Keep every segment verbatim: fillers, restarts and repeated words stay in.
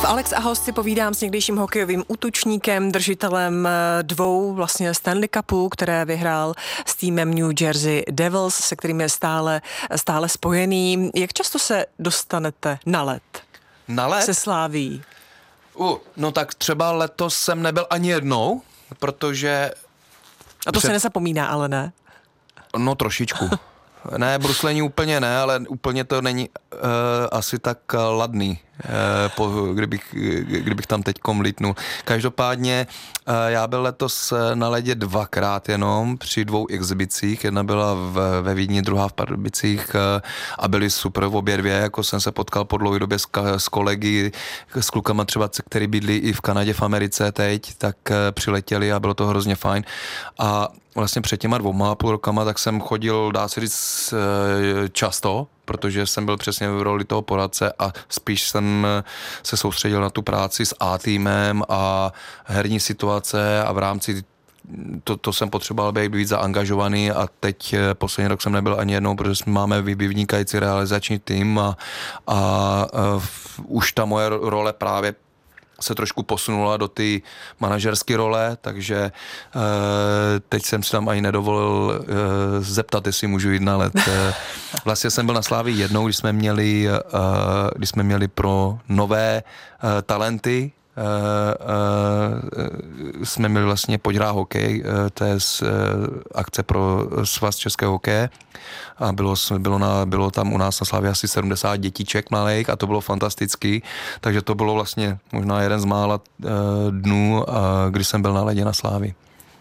V Alex a host si povídám s někdejším hokejovým útočníkem, držitelem dvou vlastně Stanley Cupů, které vyhrál s týmem New Jersey Devils, se kterým je stále, stále spojený. Jak často se dostanete na led? Na led? Se Slaví. Uh, no tak třeba letos jsem nebyl ani jednou, protože... A to před... se nezapomíná, ale ne? No trošičku. Ne, bruslení úplně ne, ale úplně to není uh, asi tak ladný, uh, po, kdybych, kdybych tam teďkom lítnul. Každopádně uh, já byl letos na ledě dvakrát jenom při dvou exhibicích. Jedna byla v, ve Vídni, druhá v Pardubicích uh, a byly super v obě dvě. Jako jsem se potkal po dlouhé době s, s kolegy, s klukama třeba, který bydlí i v Kanadě, v Americe teď, tak uh, přiletěli a bylo to hrozně fajn. A vlastně před těma dvouma a půl rokama, tak jsem chodil, dá se říct, často, protože jsem byl přesně v roli toho poradce a spíš jsem se soustředil na tu práci s A-týmem a herní situace a v rámci to, to jsem potřeboval být víc zaangažovaný a teď poslední rok jsem nebyl ani jednou, protože máme vynikající realizační tým a, a, a už ta moje role právě se trošku posunula do ty manažerské role, takže e, teď jsem si tam ani nedovolil e, zeptat, jestli můžu jít na let. E, vlastně jsem byl na Slávii jednou, když jsme měli, e, když jsme měli pro nové e, talenty, e, e, jsme měli vlastně Pojď hrát hokej, e, to je z, e, akce pro svaz českého hokeje a bylo, bylo, na, bylo tam u nás na Slávě asi sedmdesát dětiček malých a to bylo fantastický, takže to bylo vlastně možná jeden z mála e, dnů, e, kdy jsem byl na ledě na Slávii.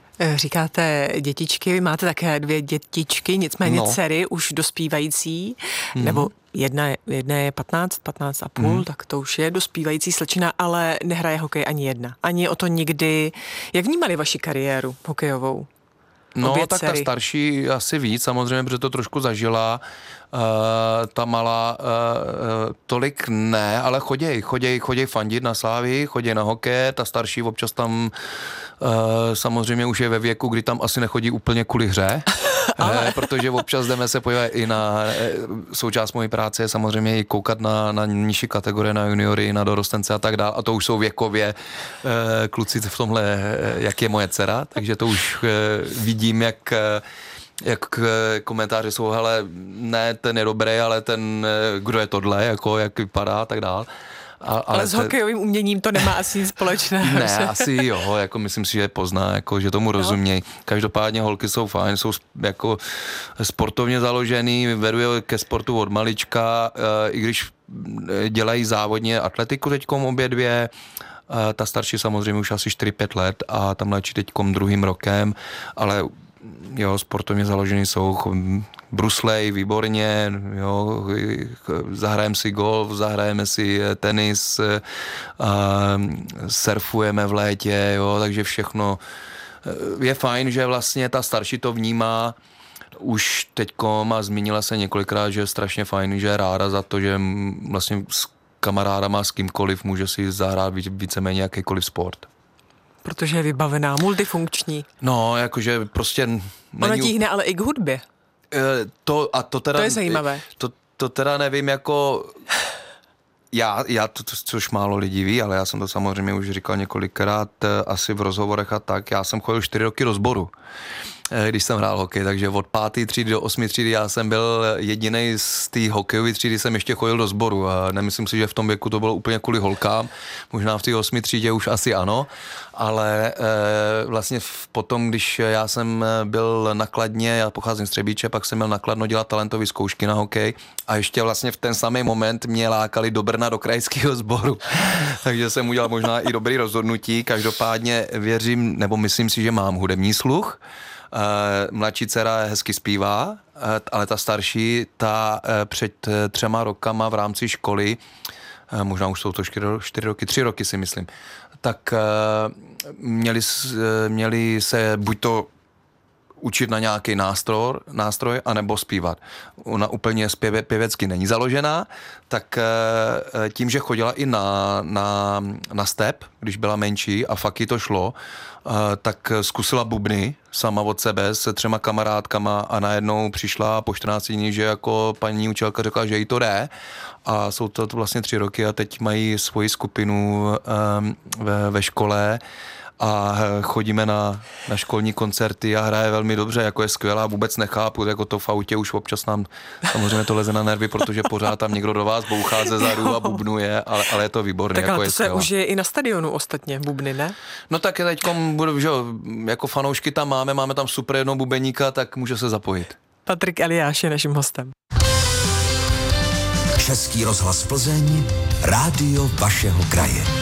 Říkáte dětičky, vy máte také dvě dětičky, nicméně no. dcery už dospívající, hmm. nebo jedna, jedna je patnáct, patnáct a půl, hmm. tak to už je dospívající slečina, ale nehraje hokej ani jedna. Ani o to nikdy. Jak vnímali vaši kariéru hokejovou? No, tak ta starší asi víc, samozřejmě, protože to trošku zažila. Uh, ta malá uh, tolik ne, ale choděj, choděj, choděj fandit na Slávii, choděj na hokej, ta starší občas tam uh, samozřejmě už je ve věku, kdy tam asi nechodí úplně kvůli hře, ale... uh, protože občas jdeme se podívat i na, uh, součást mojí práce je samozřejmě i koukat na, na nižší kategorie, na juniory, na dorostence a tak dále a to už jsou věkově uh, kluci v tomhle, uh, jak je moje dcera, takže to už uh, vidím, jak uh, jak komentáře jsou, hele, ne, ten je dobrý, ale ten, kdo je tohle, jako, jak vypadá, tak dál. A, ale ale s te... hokejovým uměním to nemá asi nic společného. Ne, že? Asi jo, jako myslím si, že je pozná, jako, že tomu rozumějí. Každopádně holky jsou fajn, jsou jako sportovně založený, vedou ke sportu od malička, i když dělají závodně atletiku teďkom obě dvě, ta starší samozřejmě už asi čtyři pět let a ta mladší teďkom druhým rokem, ale jo, sportovně založený jsou, bruslej, výborně, jo, zahrajeme si golf, zahrajeme si tenis, a surfujeme v létě, jo, takže všechno je fajn, že vlastně ta starší to vnímá už teďkom a zmínila se několikrát, že je strašně fajn, že je ráda za to, že vlastně s kamarádama, s kýmkoliv může si zahrát víceméně jakýkoliv sport. Protože je vybavená, multifunkční. No, jakože prostě... Není... Ona tíhne ale i k hudbě. E, to, a to teda... To je zajímavé. To, to teda nevím, jako... Já, já to, to, což málo lidí ví, ale já jsem to samozřejmě už říkal několikrát asi v rozhovorech a tak. Já jsem chodil čtyři roky do sboru, když jsem hrál hokej, takže od páté třídy do osmé třídy já jsem byl jedinej z té hokejové třídy, jsem ještě chodil do sboru a nemyslím si, že v tom věku to bylo úplně kvůli holkám, možná v té osmé třídě už asi ano, ale e, vlastně v, potom, když já jsem byl na Kladně, já pocházím z Třebíče, pak jsem měl na Kladno dělat talentové zkoušky na hokej a ještě vlastně v ten samý moment mě lákali do Brna do krajského sboru, takže jsem udělal možná i dobrý rozhodnutí, každopádně věřím, nebo myslím si, že mám hudební sluch. Uh, mladší dcera hezky zpívá, uh, ale ta starší, ta uh, před uh, třema rokama v rámci školy, uh, možná už jsou to čtyři, čtyři roky, tři roky si myslím, tak uh, měli, uh, měli se buď to učit na nějaký nástroj, nástroj anebo zpívat. Ona úplně zpěve, pěvecky není založená, tak tím, že chodila i na, na, na step, když byla menší a fakt jí to šlo, tak zkusila bubny sama od sebe se třema kamarádkama a najednou přišla po čtrnácti dní, že jako paní učitelka řekla, že jí to jde a jsou to vlastně tři roky a teď mají svoji skupinu um, ve, ve škole a chodíme na, na školní koncerty a hraje velmi dobře, jako je skvělá, vůbec nechápu, jako to v autě už občas nám samozřejmě to leze na nervy, protože pořád tam někdo do vás bouchá ze zadu a bubnuje, ale, ale je to výborné. Tak jako ale je to se užije i na stadionu ostatně, bubny, ne? No tak teďkom, že jako fanoušky tam máme, máme tam super jednou bubeníka, tak může se zapojit. Patrik Eliáš je naším hostem. Český rozhlas Plzeň, rádio vašeho kraje.